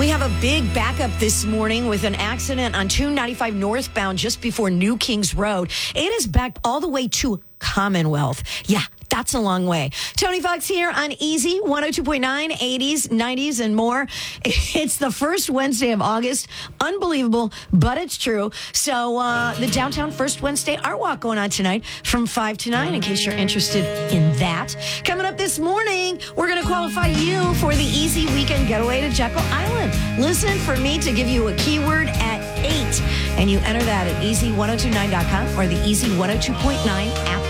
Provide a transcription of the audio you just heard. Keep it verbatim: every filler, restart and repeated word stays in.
We have a big backup this morning with an accident on two ninety-five northbound just before New Kings Road. It is backed all the way to Commonwealth. Yeah, that's a long way. Tony Fox here on Easy one oh two point nine, eighties, nineties, and more. It's the first Wednesday of August. Unbelievable, but it's true. So uh, the Downtown First Wednesday Art Walk going on tonight from five to nine, in case you're interested in that. Coming up this morning, we're going to qualify you for the Easy Weekend Getaway to Jekyll Island. Listen for me to give you a keyword at eight, and you enter that at easy ten twenty-nine dot com or the Easy one oh two point nine app.